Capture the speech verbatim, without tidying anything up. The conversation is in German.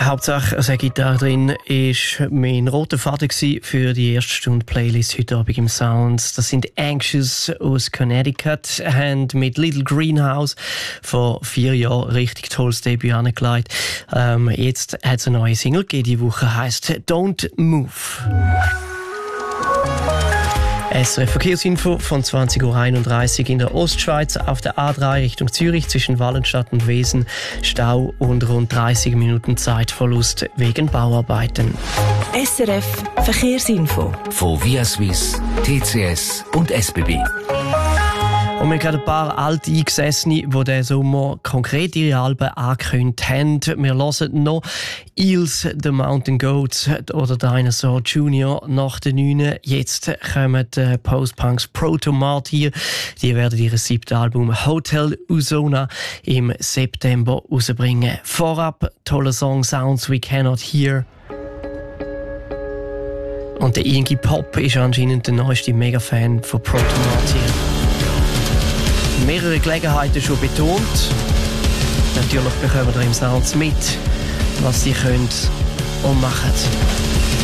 Hauptsache eine Gitarre drin ist mein roter Faden für die erste Stunde Playlist heute Abend im Sounds. Das sind Anxious aus Connecticut, haben mit Little Greenhouse vor vier Jahren richtig tolles Debüt angelegt. Ähm, jetzt hat es eine neue Single gegeben, die Woche heisst Don't Move. S R F Verkehrsinfo von zwanzig Uhr einunddreißig in der Ostschweiz auf der A drei Richtung Zürich zwischen Wallenstadt und Wesen. Stau und rund dreißig Minuten Zeitverlust wegen Bauarbeiten. S R F Verkehrsinfo von Via Suisse, T C S und S B B. Und wir haben gerade ein paar alte Eingesessene, die diesen Sommer konkret ihre Alben angekündigt haben. Wir hören noch Eels, The Mountain Goats oder Dinosaur Junior nach den neun. Jetzt kommen die Post-Punks Proto-Martyr. Die werden ihr siebtes Album Hotel Usona im September rausbringen. Vorab toller Song Sounds We Cannot Hear. Und der Iggy Pop ist anscheinend der neueste Mega-Fan von Proto-Martyr. Mehrere Gelegenheiten schon betont. Natürlich bekommen wir im Sounds mit, was sie können und machen.